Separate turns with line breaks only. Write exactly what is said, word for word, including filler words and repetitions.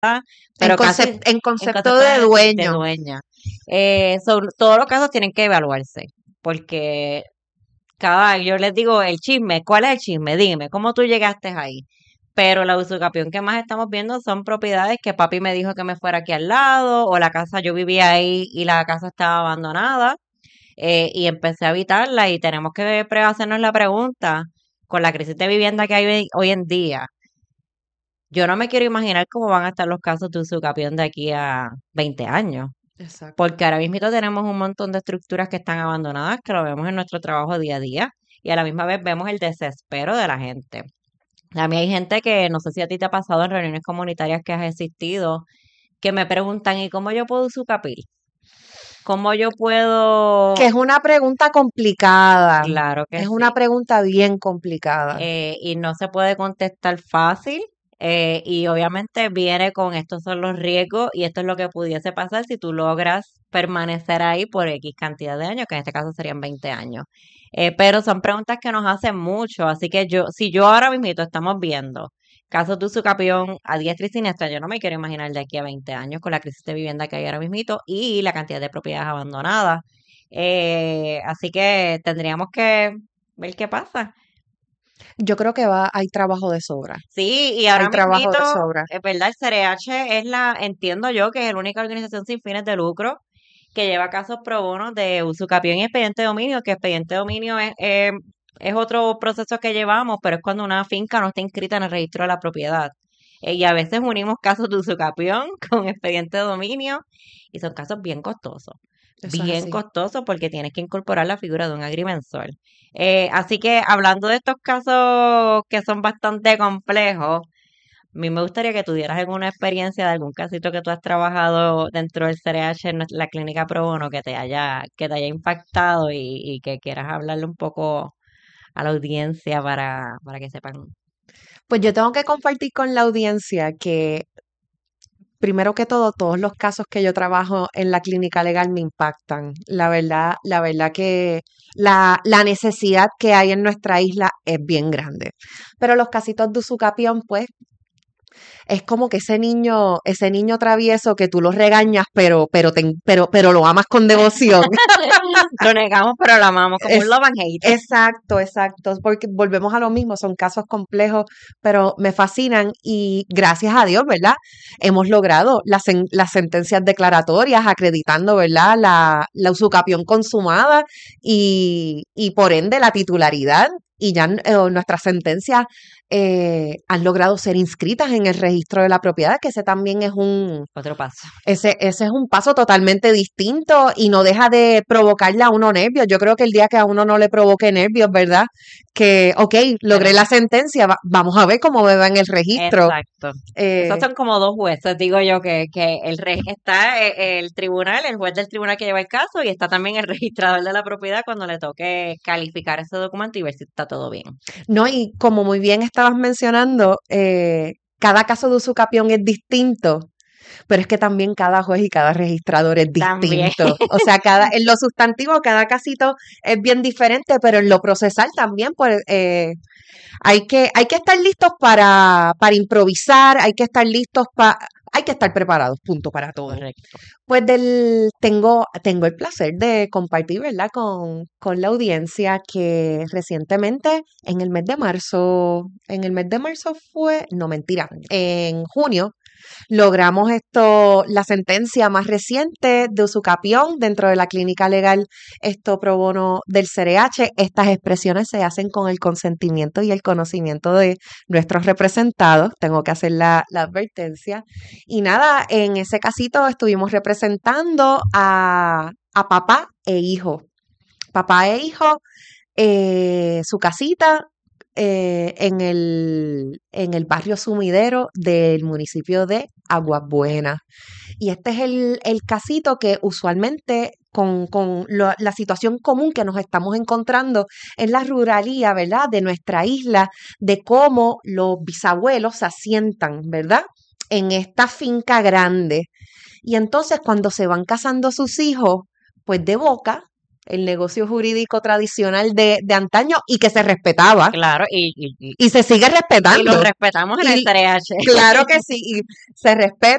pero
en,
casi
concep- en
en
concepto
concepto
de
de, de
dueño.
dueña. Eh, so- todos los casos tienen que evaluarse, porque cada, yo les digo el chisme, ¿cuál es el chisme? Dime, ¿cómo tú llegaste ahí? Pero la usucapión que más estamos viendo son propiedades que papi me dijo que me fuera aquí al lado, o la casa, yo vivía ahí y la casa estaba abandonada, eh, y empecé a habitarla y tenemos que pre- hacernos la pregunta, con la crisis de vivienda que hay hoy hoy en día, yo no me quiero imaginar cómo van a estar los casos de usucapión de aquí a veinte años.
Exacto.
Porque ahora mismo tenemos un montón de estructuras que están abandonadas, que lo vemos en nuestro trabajo día a día, y a la misma vez vemos el desespero de la gente. A mí hay gente que, no sé si a ti te ha pasado en reuniones comunitarias que has existido, que me preguntan, ¿y cómo yo puedo usucapir? ¿Cómo yo
Que
puedo?
es una pregunta complicada.
Claro que
Es una
sí.
pregunta bien complicada.
Eh, y no se puede contestar fácil. Eh, y obviamente viene con estos son los riesgos y esto es lo que pudiese pasar si tú logras permanecer ahí por X cantidad de años, que en este caso serían veinte años. Eh, pero son preguntas que nos hacen mucho, así que yo, si yo ahora mismo estamos viendo casos de usucapión a diestra y siniestra, yo no me quiero imaginar de aquí a veinte años con la crisis de vivienda que hay ahora mismo y la cantidad de propiedades abandonadas. Eh, así que tendríamos que ver qué pasa.
Yo creo que va, hay trabajo de sobra.
Sí, y
Hay
ahora
trabajo
mismito,
de sobra.
es verdad, el C R H es la, entiendo yo que es la única organización sin fines de lucro que lleva casos pro bono de usucapión y expediente de dominio, que expediente de dominio es, eh, es otro proceso que llevamos, pero es cuando una finca no está inscrita en el registro de la propiedad. Eh, y a veces unimos casos de usucapión con expediente de dominio y son casos bien costosos,
Eso es
bien
así.
costosos porque tienes que incorporar la figura de un agrimensor. Eh, así que hablando de estos casos que son bastante complejos, a mí me gustaría que tuvieras alguna experiencia de algún casito que tú has trabajado dentro del C R H en nuestra- la clínica pro bono que te haya, que te haya impactado y, y que quieras hablarle un poco a la audiencia para, para que sepan.
Pues yo tengo que compartir con la audiencia que, primero que todo, todos los casos que yo trabajo en la clínica legal me impactan. La verdad, la verdad que la, la necesidad que hay en nuestra isla es bien grande. Pero los casitos de usucapión, pues, es como que ese niño, ese niño travieso que tú lo regañas, pero, pero, te- pero, pero lo amas con devoción.
Lo negamos, pero lo amamos como un
Es,
love and hate.
exacto, exacto, porque volvemos a lo mismo, son casos complejos, pero me fascinan y gracias a Dios, ¿verdad? Hemos logrado las, sen- las sentencias declaratorias acreditando, ¿verdad? La, la usucapión consumada y, y por ende la titularidad y ya eh, nuestras sentencias eh, han logrado ser inscritas en el registro de la propiedad, que ese también es un,
Otro paso.
ese, ese es un paso totalmente distinto y no deja de provocarle a uno nervios. Yo creo que el día que a uno no le provoque nervios, ¿verdad? Que, ok, logré
Pero
la sentencia, va- vamos a ver cómo me va en el registro.
exacto. Esos
Eh,
son como dos jueces, digo yo, que, que el re- está eh, el tribunal, el juez del tribunal que lleva el caso, y está también el registrador de la propiedad cuando le toque calificar ese documento y ver si está todo bien.
no, y como muy bien estabas mencionando, eh, cada caso de usucapión es distinto. Pero es que también cada juez y cada registrador es
También.
distinto. O sea, cada, en lo sustantivo, cada casito es bien diferente, pero en lo procesal también, pues, eh, hay que, hay que estar listos para, para improvisar, hay que estar listos para, hay que estar preparados, punto, para todo.
Correcto.
Pues del, tengo, tengo el placer de compartir, ¿verdad? Con, con la audiencia que recientemente, en el mes de marzo, en el mes de marzo fue, no mentira, en junio, logramos esto, la sentencia más reciente de usucapión dentro de la clínica legal, esto pro bono del C R H. Estas expresiones se hacen con el consentimiento y el conocimiento de nuestros representados. Tengo que hacer la, la advertencia. Y nada, en ese casito estuvimos representando a, a papá e hijo. Papá e hijo, eh, su casita eh, en el, en el barrio sumidero del municipio de Aguas Buenas. Y este es el, el casito que usualmente con, con lo- la situación común que nos estamos encontrando en la ruralía, ¿verdad? De nuestra isla, de cómo los bisabuelos se asientan, ¿verdad? En esta finca grande. Y entonces cuando se van casando sus hijos, pues de boca, el negocio jurídico tradicional de, de antaño y que se respetaba
Claro, y, y, y,
y se sigue
y lo
respetando.
respetamos en
Y
el T R H.
claro que sí, y se respeta